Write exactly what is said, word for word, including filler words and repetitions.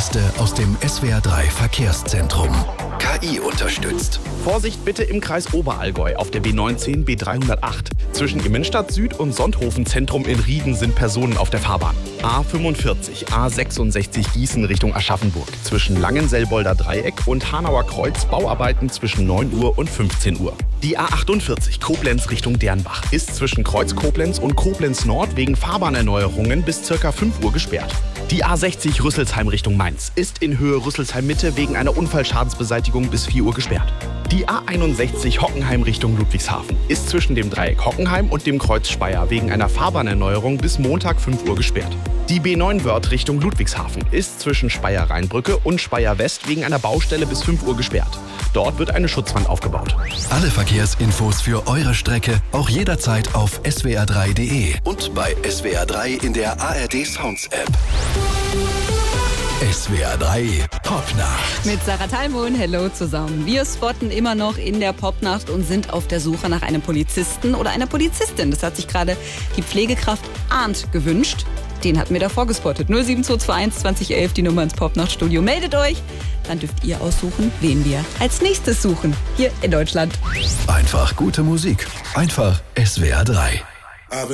Neueste aus dem S W R drei Verkehrszentrum. K I unterstützt. Vorsicht bitte im Kreis Oberallgäu auf der B neunzehn B dreihundertacht. Zwischen Immenstadt Süd und Sonthofen Zentrum in Rieden sind Personen auf der Fahrbahn. A fünfundvierzig, A sechsundsechzig Gießen Richtung Aschaffenburg. Zwischen Langenselbolder Dreieck und Hanauer Kreuz Bauarbeiten zwischen neun Uhr und fünfzehn Uhr. Die A achtundvierzig Koblenz Richtung Dernbach ist zwischen Kreuz Koblenz und Koblenz Nord wegen Fahrbahnerneuerungen bis ca. fünf Uhr gesperrt. Die A sechzig Rüsselsheim Richtung Mainz ist in Höhe Rüsselsheim Mitte wegen einer Unfallschadensbeseitigung bis vier Uhr gesperrt. Die A einundsechzig Hockenheim Richtung Ludwigshafen ist zwischen dem Dreieck Hockenheim und dem Kreuz Speyer wegen einer Fahrbahnerneuerung bis Montag fünf Uhr gesperrt. Die B neun Wörth Richtung Ludwigshafen ist zwischen Speyer-Rheinbrücke und Speyer West wegen einer Baustelle bis fünf Uhr gesperrt. Dort wird eine Schutzwand aufgebaut. Alle Verkehrsinfos für eure Strecke auch jederzeit auf S W R drei punkt de und bei S W R drei in der A R D Sounds App. S W R drei Popnacht. Mit Sarah Talmon, hello zusammen. Wir spotten immer noch in der Popnacht und sind auf der Suche nach einem Polizisten oder einer Polizistin. Das hat sich gerade die Pflegekraft Arndt gewünscht. Den hatten wir davor gespottet. null sieben zwei zwei eins zwanzig elf, die Nummer ins Popnachtstudio. Meldet euch, dann dürft ihr aussuchen, wen wir als nächstes suchen. Hier in Deutschland. Einfach gute Musik. Einfach S W R drei.